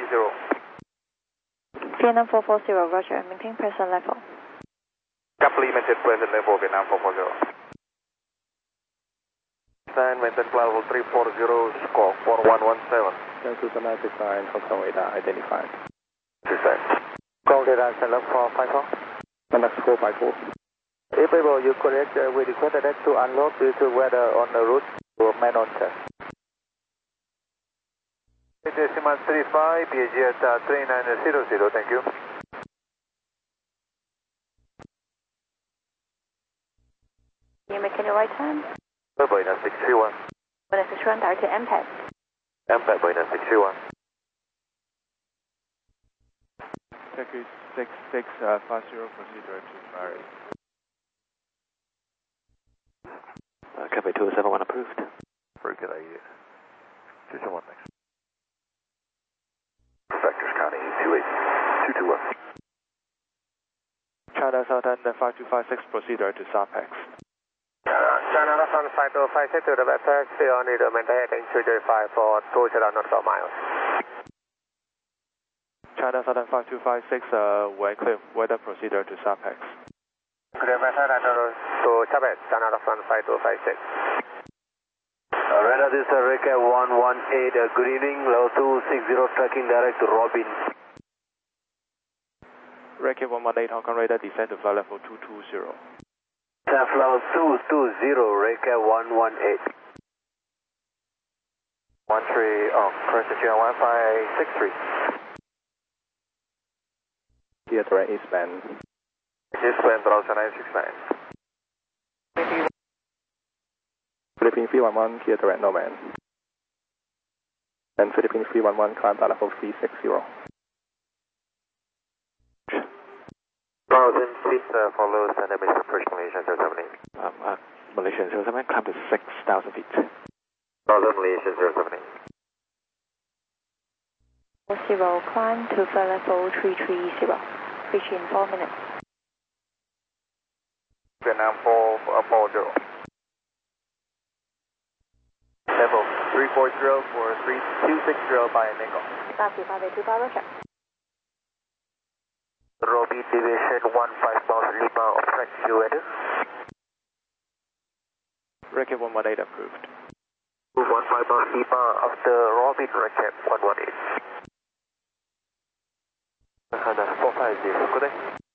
Vietnam 440, roger, maintain present level. Complemented present level, Vietnam 440. Sign maintain flight level 340, score 4117. Tucson design, Hong Kong radar identified. Design. Kong radar, stand up for 54. Contact 454. If able, you correct, we requested that to unload due to weather on the route to man on test. Decimal 35, BAGS 3900, thank you. You make any right turn? Boeing 631. Boeing 631, direct to MPAD. MPAD Boeing 631. Turkey 6650, procedure to Murray. Copy 271 approved. Very good idea. 221 next. Vectors County 28221. China Southern 5256, procedure to SARPEX. China Southern 5256 to the Apex, still need to maintain heading 335 for 2 nautical miles. China Southern 5256, when clear, weather procedure to SARPEX. Clear weather to SARPEX, China Southern 5256. Radar, this is Recap 118, good evening, level 260, tracking direct to Robin. Recap 118, Hong Kong radar, descend to flight level 220. Staff level 220, Recap 118. 13, correction, Wi-Fi 63. Clear direct eastbound. Eastbound, 969. Philippine 311, clear direct Nomad. And Philippine 311, climb to level 360. 1000 feet follows and Mr. First Malaysian 078. Malaysian 07, climb to 6,000 feet. 1000 Malaysian 078. 40, climb to flight level 330. Reach in 4 minutes. Vietnam 440. Level 340 for 3260 by Nickel. 525, roger. Robbie Division 15 miles Lima, obstruct you weather. Recap 118 approved. 15 miles Lima after Robin Recap 118. 450, good day.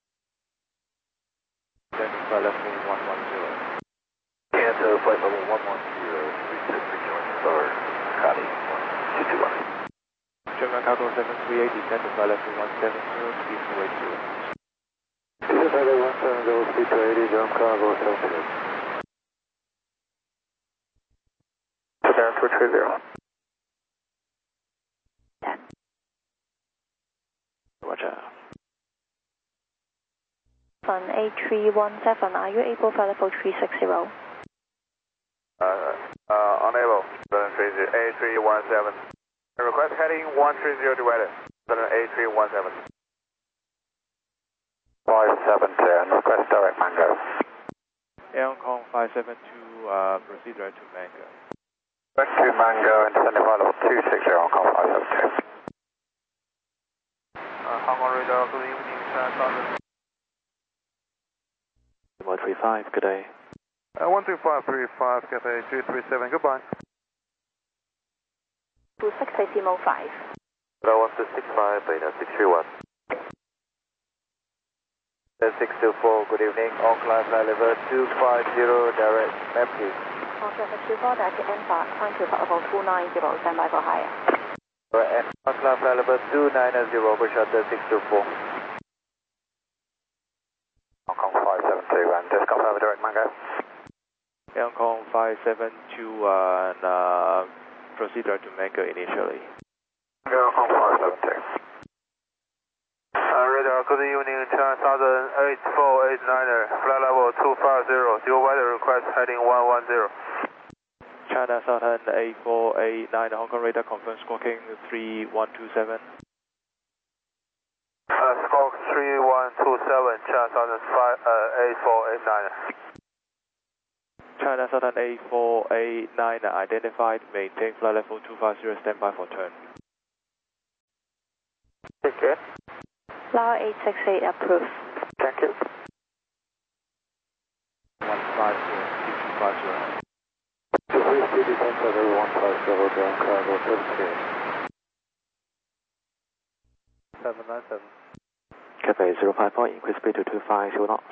Then flight level 110. And flight level 110, 36 star, Scotty 221. German cargo 738, descend to flight level 170, speed 280. Descend to level 170, speed 280, German cargo 738. Japan 230. 10. Roger. On A317, are you able flight level 360? Unable, A317. Request heading 130 to weather, A317. 5710, request direct Mango. Air Hong Kong 572, procedure to Mango. Direct to Mango and send flight level 260, Hong Kong 572. Hong Kong radar, good evening, Southern. 135, good day. 12535, Cafe 237, goodbye. 260, Simo 5. That was the 65, Beta 631. 624, good evening, on climb flight level 250, direct, map please. On traffic 24, direct to MPAD, climb to flight level 290, stand by for higher. Right, on climb flight level 290, push out the 624. Hong Kong 572, and just confirm direct Mango. Air Hong Kong 572, and procedure to Mango initially. Air Hong Kong 572. Radar, good evening, China Southern 8489er, flight level 250, your weather request heading 110. China Southern 8489, Hong Kong radar confirm squawking 3127. Squawk 3127, China Southern 8489er. China Southern 8489 identified, maintain flight level 250, standby for turn. again. Law 868 approved. Thank you. 150, 250 descent level 150 ground cargo 797. Cafe 054, increase speed to 250 knots.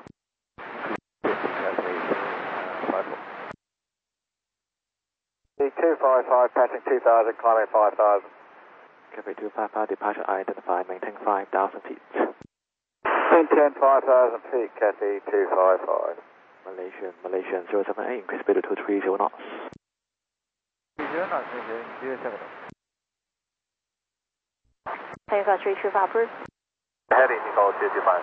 C255, passing 2000, climbing 5000. Cafe 255, departure identified, maintain 5,000 feet. Maintain 5,000 feet, Cathay 255. Malaysian 078, increase speed to 230 knots. 30 knots, engine 07. Toyota 325 approved. Heading Nicole 225.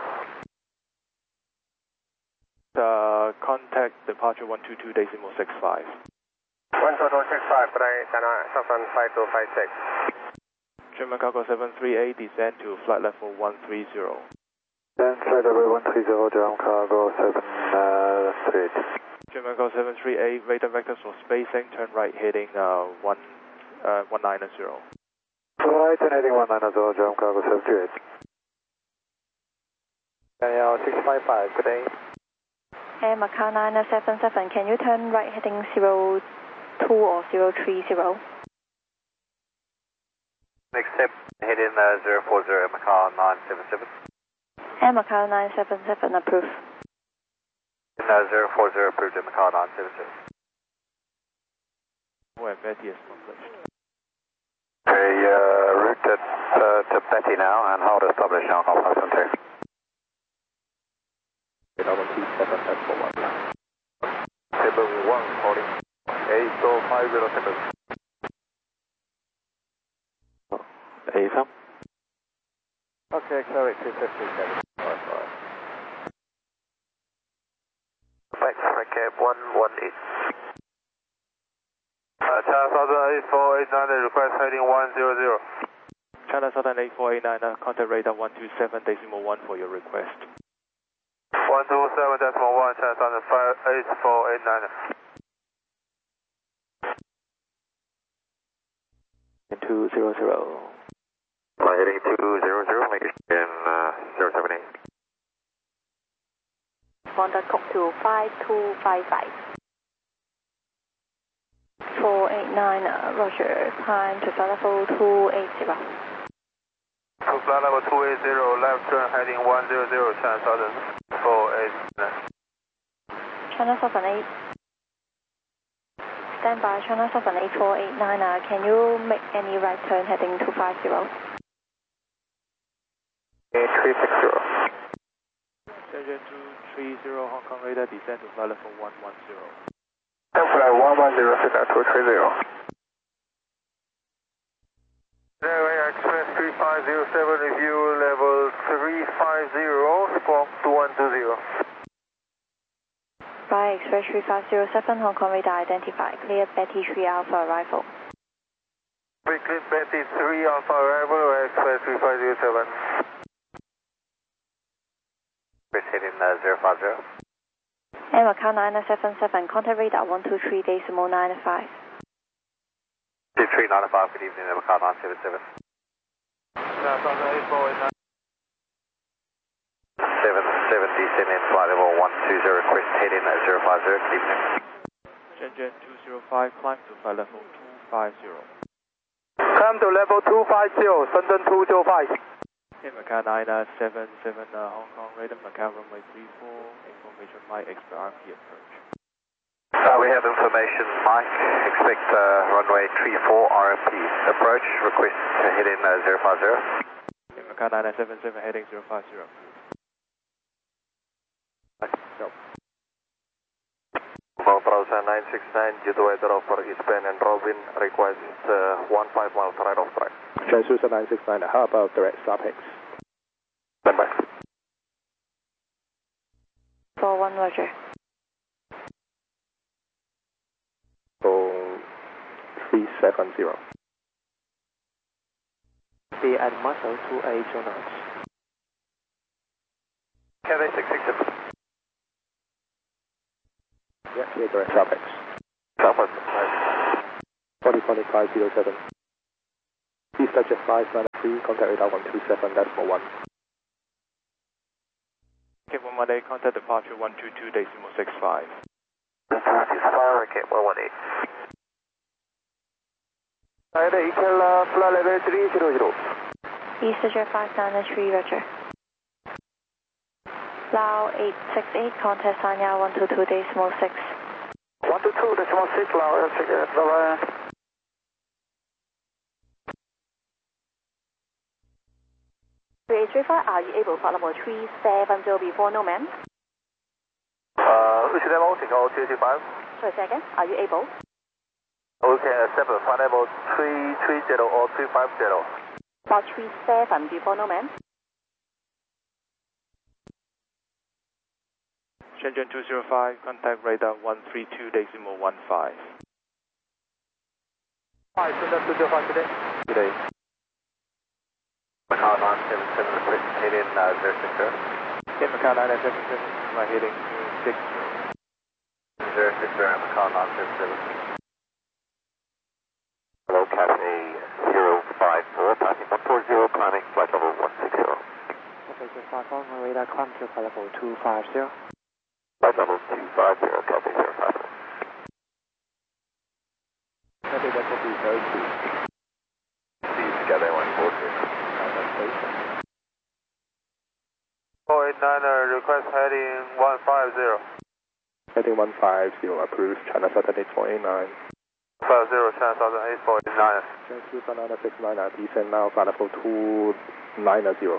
Contact departure 122.65. 122.65, but South San 5256. German cargo 738, descend to flight level 130. Then flight level 130, German cargo 738. German cargo 738, radar vectors for spacing, turn right heading 190. Right, turn heading 190, German cargo 738. Daniel 655, good day. Air Macau 977, can you turn right heading 02 or 030? Next step, heading 040, Macau 977. Air Macau 977 approved. 040 approved in Macau 977. Betty is accomplished. Okay, route to Betty now and hold established now, Alpha 72. 737 71 calling 8050. A3. Okay, accelerate 250, 755. Back to cab 118. China Southern 8489, request heading 100. China Southern 8489, contact radar 127.1 for your request. 127.1, China Southern 8489. And 200. Heading 200, make it in 078. Contact code to 5255. 489, Roger, climb to flight level 280. To flight level 280, left turn heading 100, China Southern 489. China Southern 8. Stand by, China Southern 8489, can you make any right turn heading 250? 8360. Engine 230, Hong Kong radar, descend to flight level 110. Flight 110, sit at 230. Express 3507, review level 350, squawk 2120. Right, Express 3507, Hong Kong radar identified. Clear Betty 3 Alpha arrival. Clear Betty 3 Alpha arrival, Express 3507. Express heading 050. Air Macau 977, contact radar 123.95. 2395, good evening, Macau 977. China Southern 8489. 77 descend in flight level 120, request heading 050, good evening. Shenzhen 205, climb to flight level 250. Come to level 250, Shenzhen 205. Air Macau 977, Hong Kong radar, Macau runway 34, information Mike, expect RP approach. We have information, Mike, expect runway 34 RMP approach, request heading 050. Air Macau 977, heading 050. Browser 969, due to weather over East Bend and Robin, request 15 miles right off track. Transducer 969, how about direct StarPix? Stand by. 41 Roger. So 370. Be at muscle 280 knots. Cathay 667. Yeah, clear direct StarPix. Southwest. 402507. Please touch at 5 143, contact radar 127.1. Okay, 118, contact departure 122.65. 125, okay, 118. Equal flight level 300. EasterJet 593, Roger. Lao 868, contact Sanya 122.6. 122.6, Lao 868, bye-bye. Are you able to flight level 370 before no man? Which level? Take all 325. Sorry, say again. Are you able? Okay, accept flight level 330 or 350. About 37 before no man? Shenzhen 205, contact radar 132.15. 205 today. Today. Macau 9776, heading 060. Okay, Macau 977, my heading 60. 060, Macau 977. Hello, Cathay 054, passing 140, climbing flight level 160. Okay, just 5 on radar, climb to flight level 250. Flight level 250, Cathay 054. Okay, that will be very good. See you together 140. 489er, request heading 150. Heading 150, approved, China Southern 8489. 50, China Southern 8489. Transfer 969, descend now, flight level 290.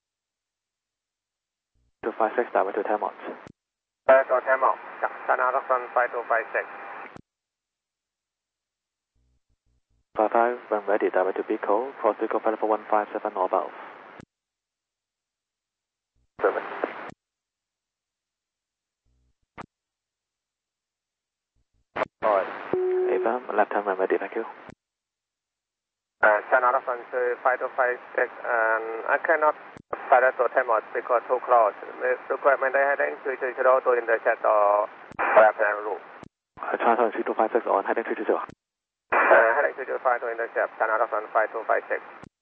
256, direct to 10 knots. Back on 10 miles. China Southern 5256. 55, when ready, direct to Pico, proceed to flight level 157 or above. 7. Alright. Ava, left hand when ready, thank you. China Southern 5256, and I cannot fly that to 10 miles because too close. Requirement heading 330 to intercept or left hand route. China 3256 on heading 320. Heading 325 to intercept, China Southern 5256.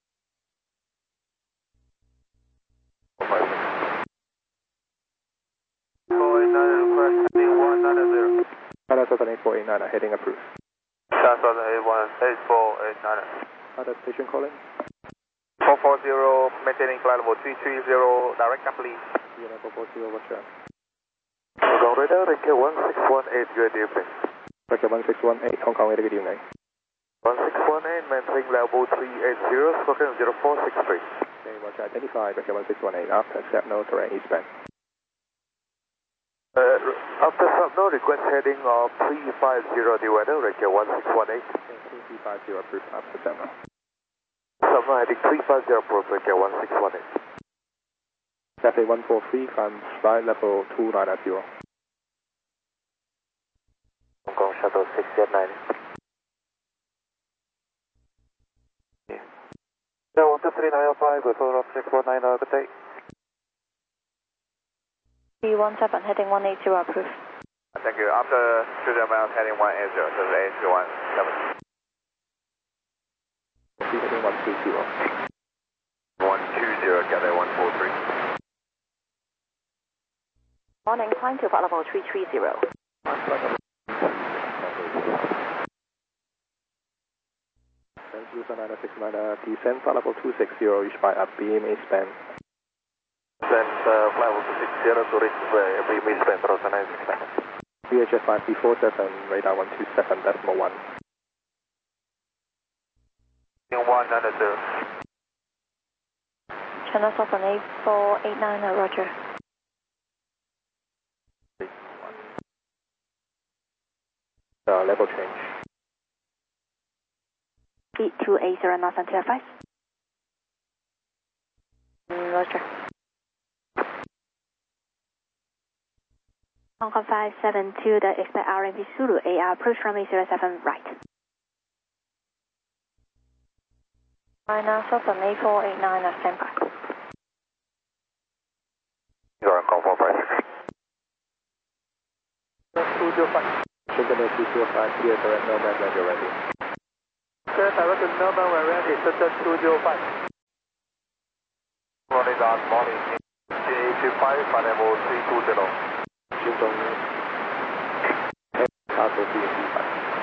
489 request heading 190. China Southern 8489, heading approved. China Southern 8489. Other station calling? 440, maintaining flight level 330, direct up please. Vienna 440, Roger. Hong Kong radar, Rekia 1618, good evening. Rekia 1618, Hong Kong radar, good evening. 1618, maintaining level 380, spoken 0463. Okay, Roger, identified, Rekia 1618, after accept no terrain eastbound. After no request heading of 350, the weather, Rekia 1618. 350, approved, after accept no. Subno heading 350, approach, Rekia 1618. Cathay 143, climb flight level 290. Hong Kong shuttle 689. Yeah, 123.905, with total of 619, good day. 317, heading 180, approved. Thank you. After 200 miles, heading 180, this is A317. Heading 130. 120, Cathay 143. Morning, climb to flight level 330. Transfer 969, descend flight level 260, reach by up beam eastbound. Then flight level 260 to reach beam eastbound, route 969. VHF 5347, radar 127.1. 190. China Southern 8489, Roger. Level change. 8280, Northern Tier 5. Roger. Hong Kong 572, the expect RMP Zulu, AR approach runway 07 right. China Southern 8489, standby. You're on call 456. 205. Shenzhen 205, clear direct Melbourne when you're ready. Clear direct to Melbourne when ready, Shenzhen 205. Solid on morning. CA25, flight level 320. Shandong Castle CA25.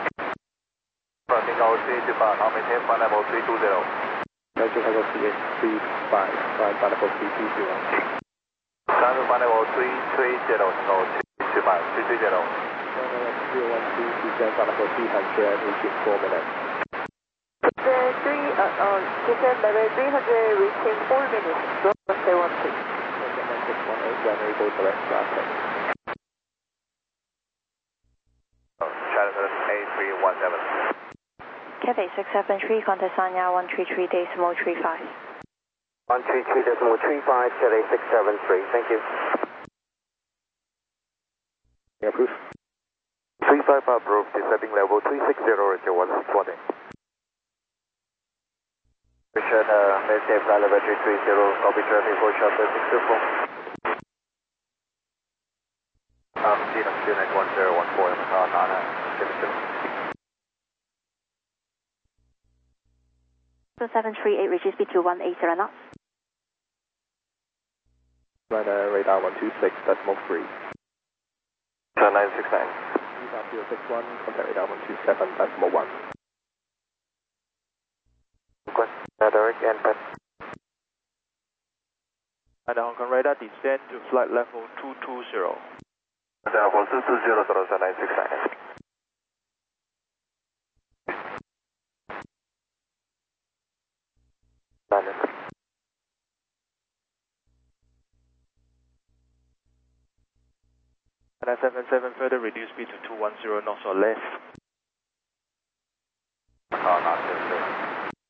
Tingo CA25, now maintain flight level 320. Measure Echo CA35, flight level 320. Tango flight level 330, Tingo CA25, 330. 012, descend flight level 300, reaching 4 minutes. Descend level 300, reaching 4 minutes. Drop 716. 618, runway go direct traffic. China A317. Cathay 673, contact Sanya 133.35. 133.35, Cathay 673, thank you. Approved. 35 approved, descending level 360, Roger 120. Richard, maintain flight level 330, copy traffic for shuttle 624. Unit 1014, Nana, Jimson. 738, reaches speed to 180 knots. Radar 126, decimal 3. 969. 061, contact radar 127, decimal 1. Request direct and pet. And the Hong Kong radar descend to flight level 220. Level 220, 969. London. And 77 further reduce speed to 210 knots or less. Not necessary.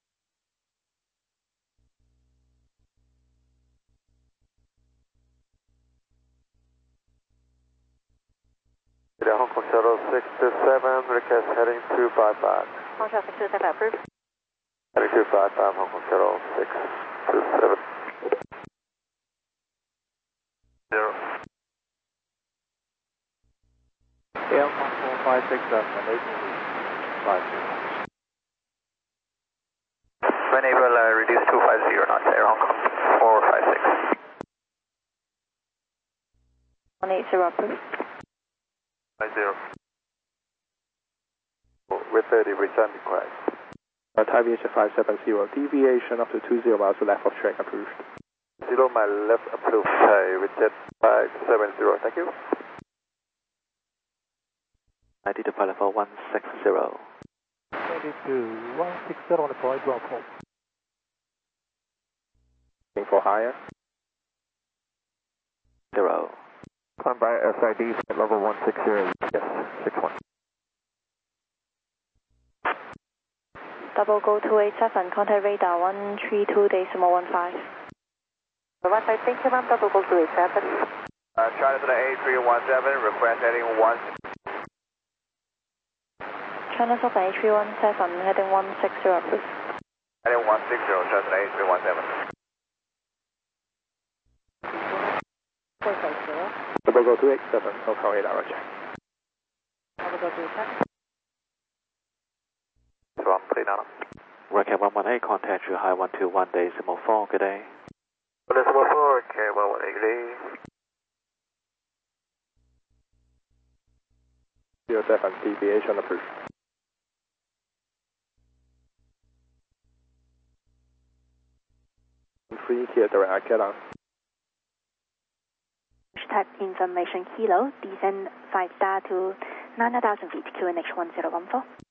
Hong Kong Shuttle 627, request heading 255. Hong Kong 627 approved. Heading 255, Hong Kong Shuttle 627. 0. Air Hong Kong 567, enable 50. Enable reduce 250 knots, Air Hong Kong 456. 180 approved. 50. With 30, return request. Thai Aviation 570, deviation up to 20 miles left of track approved. 0 mile left approved, Thai with jet 570, thank you. 90 to flight level 160. 22, 160 on the point, welcome. Looking for higher. 0. Climb by SID, level 160, yes, 61. Double go 287, contact radar 132.15. 1 thank you ma'am, double go 287. China to the A317, request heading 1. China Southern A317, heading 160 approved. Heading 160, China to the A317. Double go 287, Hong Kong radar, roger. Double go 287. Racket 118, contact you high 121.4, good day. 1.4, okay, 118. 07, deviation approved. 3, clear direct, get on. Type information Kilo, descend 5 star to 9,000 feet, QNH 1014.